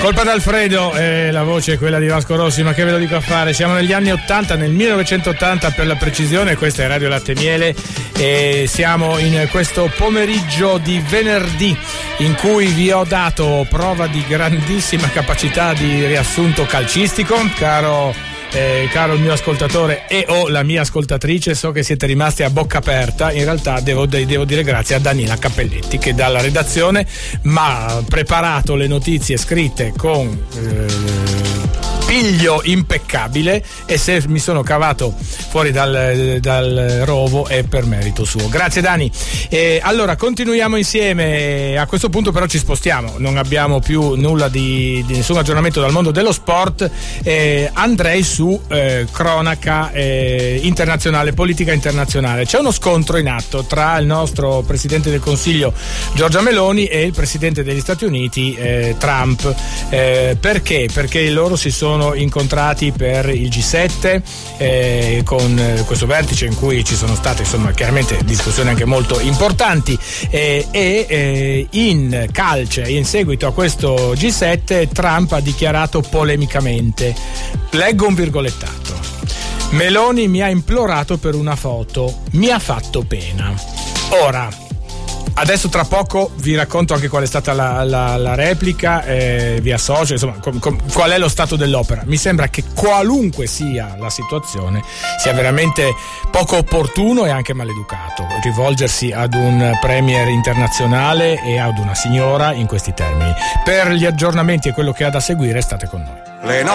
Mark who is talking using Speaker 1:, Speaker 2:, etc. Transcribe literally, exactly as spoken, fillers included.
Speaker 1: Colpa d'Alfredo, eh, la voce è quella di Vasco Rossi, ma che ve lo dico a fare? Siamo negli anni ottanta, nel millenovecentottanta per la precisione, questa è Radio Latte e Miele e siamo in questo pomeriggio di venerdì in cui vi ho dato prova di grandissima capacità di riassunto calcistico, caro Eh, caro il mio ascoltatore e o la mia ascoltatrice, so che siete rimasti a bocca aperta. In realtà devo, devo dire grazie a Daniela Cappelletti che dalla redazione mi ha preparato le notizie scritte con eh, piglio impeccabile, e se mi sono cavato fuori dal, dal rovo è per merito suo. Grazie Dani. Eh, allora continuiamo insieme. A questo punto però ci spostiamo, non abbiamo più nulla di, di nessun aggiornamento dal mondo dello sport. Eh, andrei su su eh, cronaca eh, internazionale, politica internazionale. C'è uno scontro in atto tra il nostro Presidente del Consiglio Giorgia Meloni e il Presidente degli Stati Uniti eh, Trump. Eh, perché? Perché loro si sono incontrati per il G sette eh, con eh, questo vertice in cui ci sono state insomma chiaramente discussioni anche molto importanti eh, e eh, in calce, in seguito a questo G sette, Trump ha dichiarato polemicamente, leggo un virgolettato: Meloni mi ha implorato per una foto, mi ha fatto pena. Ora, adesso tra poco vi racconto anche qual è stata la, la, la replica, eh, vi associo, insomma, com, com, qual è lo stato dell'opera. Mi sembra che qualunque sia la situazione sia veramente poco opportuno e anche maleducato rivolgersi ad un premier internazionale e ad una signora in questi termini. Per gli aggiornamenti e quello che ha da seguire state con noi. Le